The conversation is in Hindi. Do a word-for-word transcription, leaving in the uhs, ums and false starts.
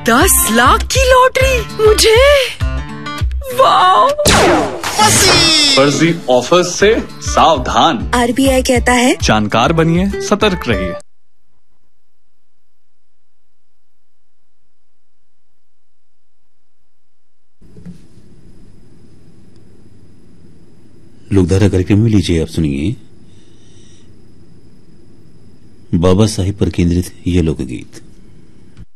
दस लाख की लॉटरी मुझे। वाह! फर्जी ऑफर से सावधान। आरबीआई कहता है जानकार बनिए, सतर्क रहिए। लोकधारा कार्यक्रम में लीजिए आप सुनिए बाबा साहिब पर केंद्रित ये लोकगीत।